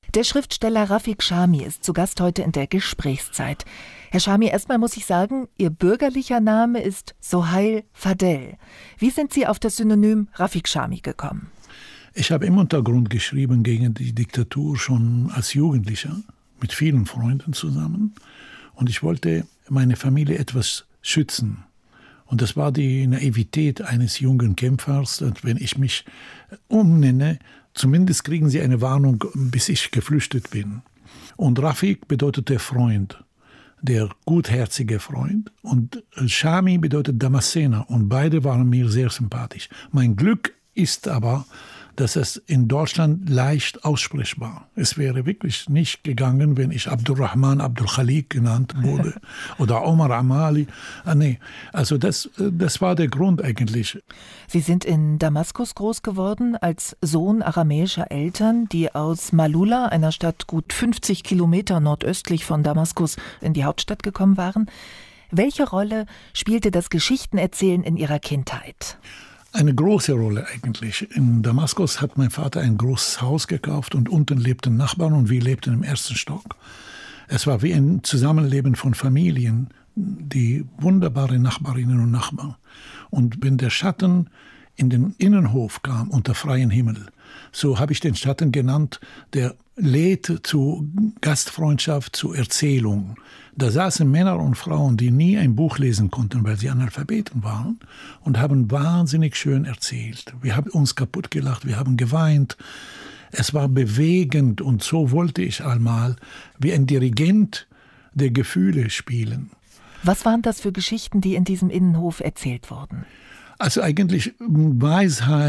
Der Schriftsteller Rafik Chami ist zu Gast heute in der Gesprächszeit. Herr Chami, erstmal muss ich sagen, Ihr bürgerlicher Name ist Sohail Fadel. Wie sind Sie auf das Synonym Rafik Chami gekommen? Ich habe im Untergrund geschrieben gegen die Diktatur schon als Jugendlicher, mit vielen Freunden zusammen. Und ich wollte meine Familie etwas schützen. Und das war die Naivität eines jungen Kämpfers. Und wenn ich mich umnenne, zumindest kriegen sie eine Warnung, bis ich geflüchtet bin. Und Rafik bedeutet der Freund, der gutherzige Freund. Und Chami bedeutet Damaszener. Und beide waren mir sehr sympathisch. Mein Glück ist aber, dass es in Deutschland leicht aussprechbar. Es wäre wirklich nicht gegangen, wenn ich Abdurrahman Abdul Khalik genannt wurde oder Omar Amali. Nee, also das war der Grund eigentlich. Sie sind in Damaskus groß geworden, als Sohn aramäischer Eltern, die aus Malula, einer Stadt gut 50 Kilometer nordöstlich von Damaskus, in die Hauptstadt gekommen waren. Welche Rolle spielte das Geschichtenerzählen in Ihrer Kindheit? Eine große Rolle eigentlich. In Damaskus hat mein Vater ein großes Haus gekauft und unten lebten Nachbarn und wir lebten im ersten Stock. Es war wie ein Zusammenleben von Familien, die wunderbare Nachbarinnen und Nachbarn. Und wenn der Schatten in den Innenhof kam unter freiem Himmel, so habe ich den Schatten genannt, der lädt zu Gastfreundschaft, zu Erzählung. Da saßen Männer und Frauen, die nie ein Buch lesen konnten, weil sie Analphabeten waren, und haben wahnsinnig schön erzählt. Wir haben uns kaputt gelacht, wir haben geweint. Es war bewegend und so wollte ich einmal wie ein Dirigent der Gefühle spielen. Was waren das für Geschichten, die in diesem Innenhof erzählt wurden? Also eigentlich Weisheit,